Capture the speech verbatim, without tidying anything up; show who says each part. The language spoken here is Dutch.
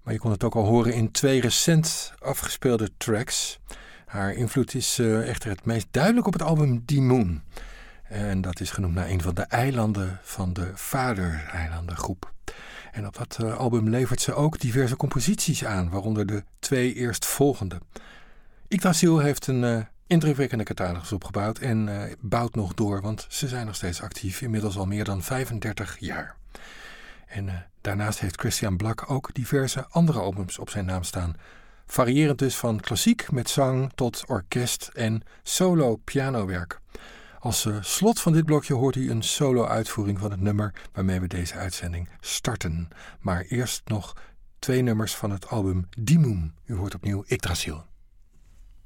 Speaker 1: Maar je kon het ook al horen in twee recent afgespeelde tracks. Haar invloed is uh, echter het meest duidelijk op het album The Moon. En dat is genoemd naar een van de eilanden van de Vader-eilandengroep. En op dat uh, album levert ze ook diverse composities aan, waaronder de twee eerstvolgende. Yggdrasil heeft een uh, indrukwekkende catalogus opgebouwd en uh, bouwt nog door, want ze zijn nog steeds actief, inmiddels al meer dan vijfendertig jaar. En uh, daarnaast heeft Christian Blak ook diverse andere albums op zijn naam staan. Variërend dus van klassiek met zang tot orkest en solo pianowerk. Als uh, slot van dit blokje hoort u een solo-uitvoering van het nummer waarmee we deze uitzending starten. Maar eerst nog twee nummers van het album The Moon. U hoort opnieuw Yggdrasil.